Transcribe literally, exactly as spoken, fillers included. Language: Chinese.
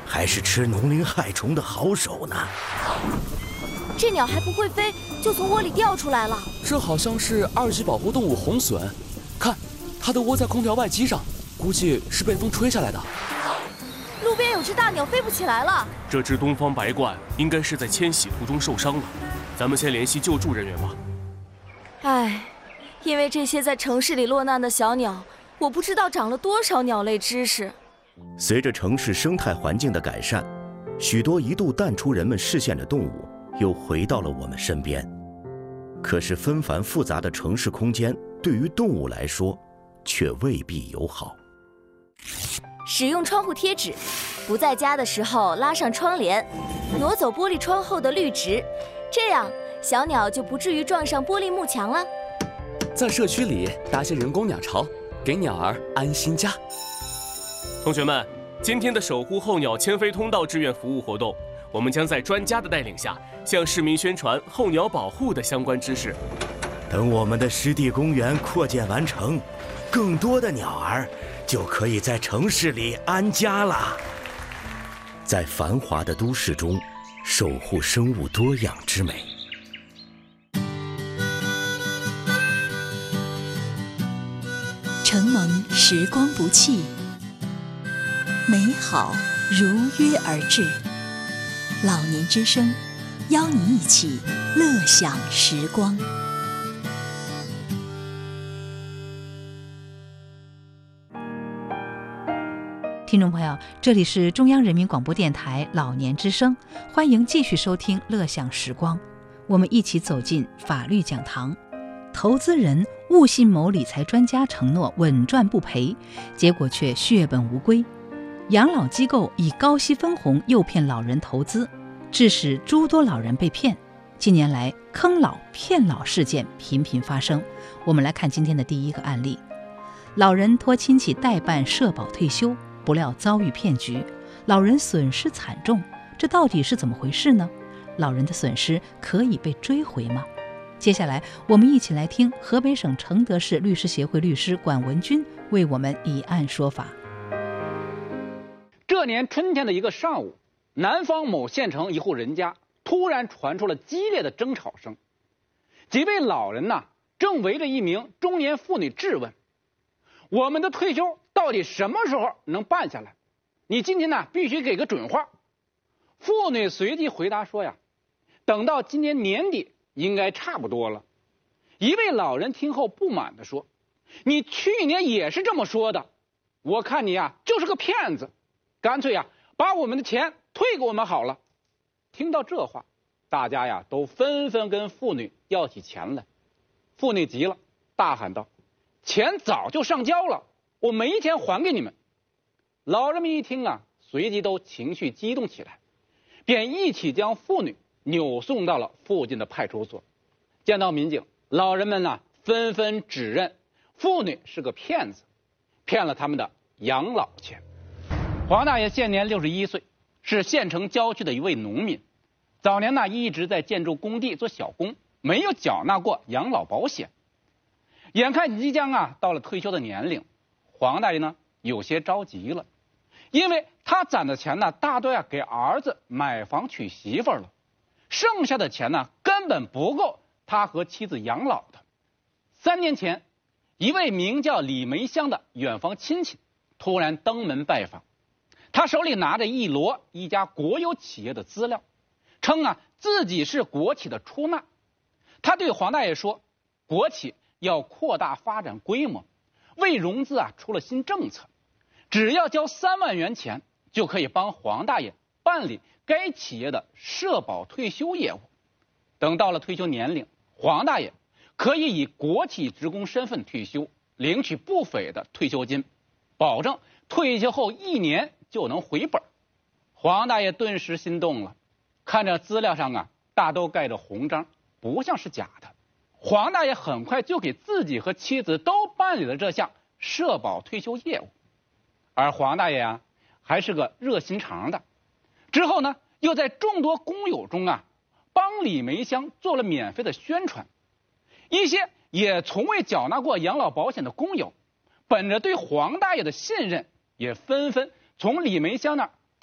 还是吃农灵害虫的好手呢。 这鸟还不会飞，就从窝里掉出来了。 这好像是二级保护动物红隼，看，它的窝在空调外机上，估计是被风吹下来的。 路边有只大鸟飞不起来了。 这只东方白鹳应该是在迁徙途中受伤了，咱们先联系救助人员吧。 唉，因为这些在城市里落难的小鸟，我不知道长了多少鸟类知识。 随着城市生态环境的改善，许多一度淡出人们视线的动物又回到了我们身边。可是纷繁复杂的城市空间对于动物来说却未必友好。 使用窗户贴纸，不在家的时候拉上窗帘，挪走玻璃窗后的绿植，这样小鸟就不至于撞上玻璃幕墙了。 在社区里搭些人工鸟巢，给鸟儿安心家。 同学们，今天的守护候鸟迁飞通道志愿服务活动，我们将在专家的带领下，向市民宣传候鸟保护的相关知识。 等我们的湿地公园扩建完成，更多的鸟儿就可以在城市里安家了。在繁华的都市中，守护生物多样之美。 承蒙时光不弃，美好如约而至。老年之声，邀你一起乐享时光。 听众朋友，这里是中央人民广播电台老年之声，欢迎继续收听乐享时光。我们一起走进法律讲堂。投资人误信某理财专家承诺稳赚不赔，结果却血本无归。养老机构以高息分红诱骗老人投资，致使诸多老人被骗。近年来，坑老骗老事件频频发生。我们来看今天的第一个案例：老人托亲戚代办社保退休，不料遭遇骗局，老人损失惨重。这到底是怎么回事呢？老人的损失可以被追回吗？接下来我们一起来听河北省承德市律师协会律师管文军为我们以案说法。 这年春天的一个上午，南方某县城一户人家突然传出了激烈的争吵声。几位老人呐，正围着一名中年妇女质问：我们的退休到底什么时候能办下来？你今天呢必须给个准话。妇女随即回答说呀，等到今年年底应该差不多了。一位老人听后不满地说：你去年也是这么说的，我看你呀就是个骗子，干脆呀把我们的钱退给我们好了。听到这话，大家呀都纷纷跟妇女要起钱来。妇女急了，大喊道：钱早就上交了，我没钱还给你们。老人们一听啊，随即都情绪激动起来，便一起将妇女扭送到了附近的派出所。见到民警，老人们呢纷纷指认妇女是个骗子，骗了他们的养老钱。黄大爷现年六十一岁，是县城郊区的一位农民，早年呢一直在建筑工地做小工，没有缴纳过养老保险。眼看即将啊到了退休的年龄，黄大爷呢有些着急了，因为他攒的钱呢大多啊给儿子买房娶媳妇了，剩下的钱呢根本不够他和妻子养老的。三年前，一位名叫李梅香的远房亲戚突然登门拜访，他手里拿着一摞一家国有企业的资料，称啊自己是国企的出纳。他对黄大爷说，国企要扩大发展规模，为融资啊出了新政策，只要交三万元钱就可以帮黄大爷办理该企业的社保退休业务。等到了退休年龄，黄大爷可以以国企职工身份退休，领取不菲的退休金，保证退休后一年就能回本。黄大爷顿时心动了，看着资料上啊大都盖着红章，不像是假的。黄大爷很快就给自己和妻子都办理了这项社保退休业务。而黄大爷啊还是个热心肠的，之后呢又在众多工友中啊帮李梅香做了免费的宣传。一些也从未缴纳过养老保险的工友，本着对黄大爷的信任，也纷纷从李梅香那儿